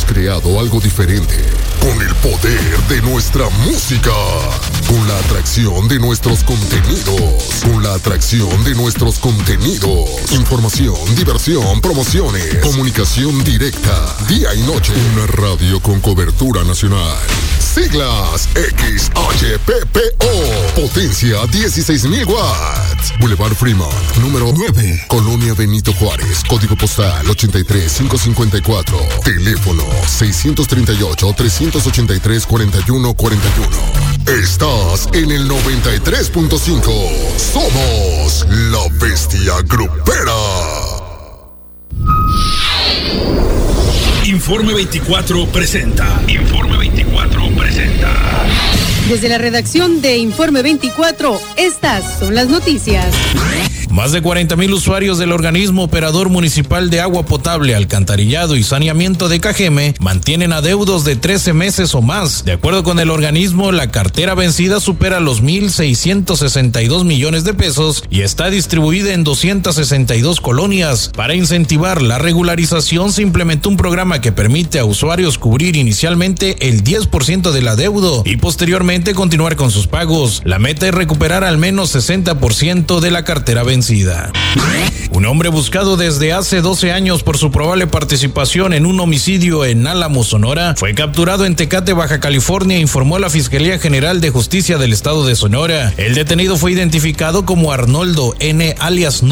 creado algo diferente, con el poder de nuestra música, con la atracción de nuestros contenidos, información, diversión, promociones, comunicación directa, día y noche, una radio con cobertura nacional. Siglas XHPPO, potencia 16,000 watts. Boulevard Fremont, número 9, Colonia Benito Juárez, código postal 83554, teléfono 638-383-4141. Estás en el 93.5. Somos la Bestia Grupera. Informe 24 presenta. Desde la redacción de Informe 24, estas son las noticias. Más de 40,000 usuarios del organismo operador municipal de agua potable, alcantarillado y saneamiento de Cajeme mantienen adeudos de 13 meses o más. De acuerdo con el organismo, la cartera vencida supera los 1,662 millones de pesos y está distribuida en 262 colonias. Para incentivar la regularización, se implementó un programa que permite a usuarios cubrir inicialmente el 10% del adeudo y posteriormente continuar con sus pagos. La meta es recuperar al menos 60% de la cartera vencida. Un hombre buscado desde hace 12 años por su probable participación en un homicidio en Álamo, Sonora, fue capturado en Tecate, Baja California, informó la Fiscalía General de Justicia del Estado de Sonora. El detenido fue identificado como Arnoldo N., alias